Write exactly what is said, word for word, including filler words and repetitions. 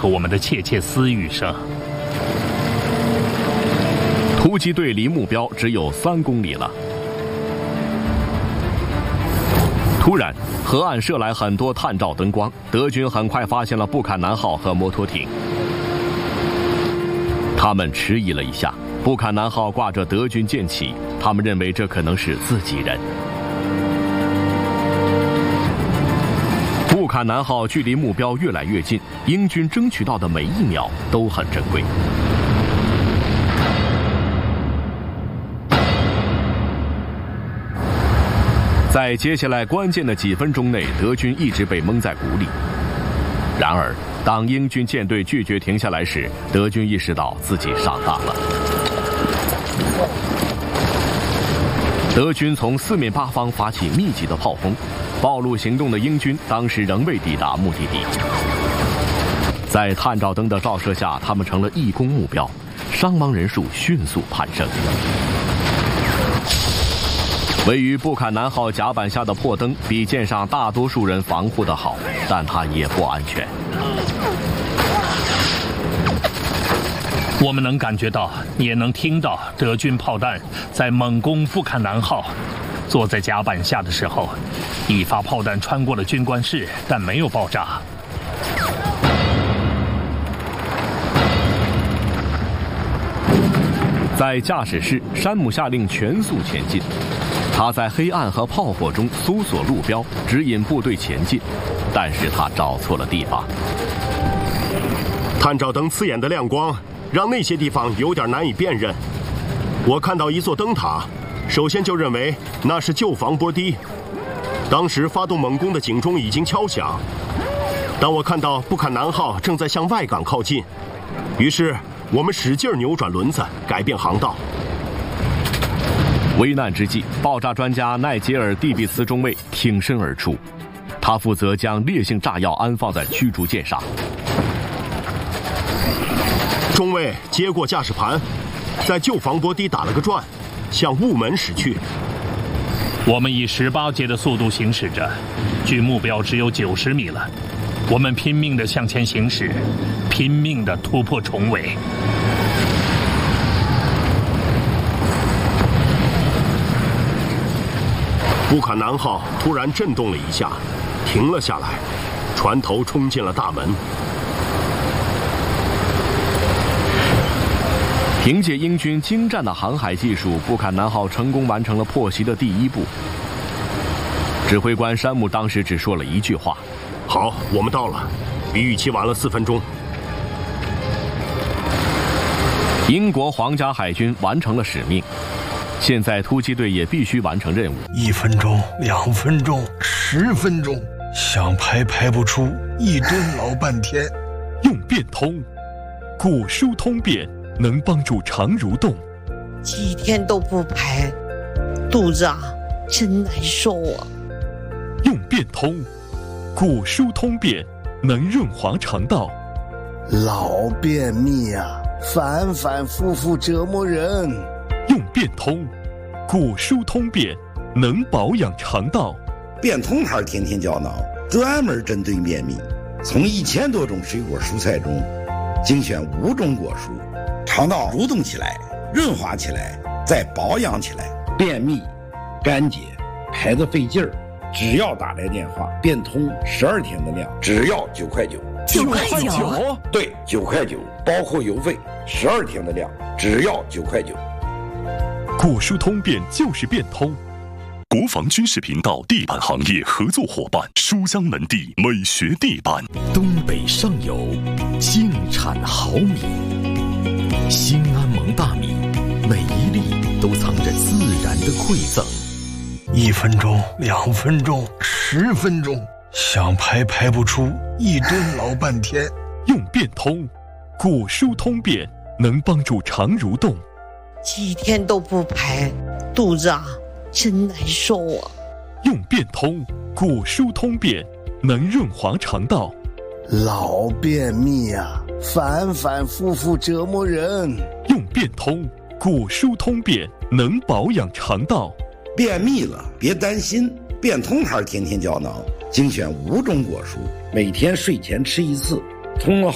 和我们的窃窃私语声。 突击队离目标只有三公里了。突然，河岸射来很多探照灯光，德军很快发现了布坎南号和摩托艇。他们迟疑了一下，布坎南号挂着德军舰旗，他们认为这可能是自己人。布坎南号距离目标越来越近，英军争取到的每一秒都很珍贵。在接下来关键的几分钟内，德军一直被蒙在鼓里。然而，当英军舰队拒绝停下来时，德军意识到自己上当了。德军从四面八方发起密集的炮轰，暴露行动的英军当时仍未抵达目的地。在探照灯的照射下，他们成了易攻目标，伤亡人数迅速攀升。位于布坎南号甲板下的破灯比舰上大多数人防护得好，但它也不安全。 我们能感觉到，也能听到德军炮弹在猛攻布坎南号。坐在甲板下的时候，一发炮弹穿过了军官室，但没有爆炸。 在驾驶室，山姆下令全速前进。他在黑暗和炮火中搜索路标，指引部队前进，但是他找错了地方。 探照灯刺眼的亮光让那些地方有点难以辨认。我看到一座灯塔，首先就认为那是旧防波堤。当时发动猛攻的警钟已经敲响。当我看到布坎南号正在向外港靠近，于是我们使劲扭转轮子，改变航道。 危难之际，爆炸专家奈杰尔·蒂比茨中尉挺身而出，他负责将烈性炸药安放在驱逐舰上。 中尉接过驾驶盘，在旧防波堤打了个转，向雾门驶去。 我们以十八节的速度行驶着，距目标只有九十米了。我们拼命地向前行驶，拼命地突破重围。 布坎南号突然震动了一下，停了下来，船头冲进了大门。 凭借英军精湛的航海技术，布坎南号成功完成了破袭的第一步。指挥官山姆当时只说了一句话：“ 好，我们到了，比预期晚了四分钟。” 英国皇家海军完成了使命，现在突击队也必须完成任务。 一分钟、两分钟、十分钟，想排排不出，一蹲老半天。 用变通，古书通变能帮助肠蠕动。 几天都不排，肚子啊，真难受啊。 用变通，古书通变能润滑肠道。 老便秘啊，反反复复折磨人。 用变通，古书通变能保养肠道。 变通牌天天胶囊专门针对便秘，从一千多种水果蔬菜中精选五种果蔬，肠道蠕动起来，润滑起来，再保养起来。便秘、干结、排得费劲儿，只要打来电话，变通十二天的量，只要九块九。 九块九？ 对，九块九，包括邮费，十二天的量，只要九块九。 古书通变就是变通。国防军事频道地板行业合作伙伴书香门第美学地板。 东北上游净产好米，兴安盟大米，每一粒都藏着自然的馈赠。 一分钟、两分钟、十分钟，想排排不出，一蹲老半天。 用变通，古书通变能帮助肠蠕动。 几天都不排，肚子啊，真难受啊。 用变通，古书通变能润滑肠道。 老便秘啊，反反复复折磨人。 用变通，古书通变能保养肠道。 便秘了别担心，变通牌天天胶囊精选五种果蔬，每天睡前吃一次，冲了